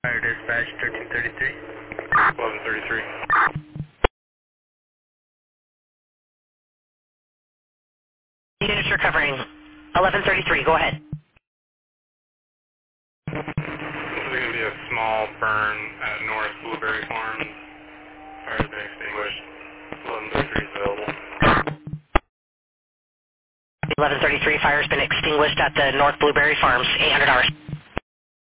Fire dispatch 1333. 1133. Units recovering. 1133, go ahead. There's going to be a small burn at North Blueberry Farms. Fire has been extinguished. 1133 is available. 1133, fire's been extinguished at the North Blueberry Farms, 800 hours.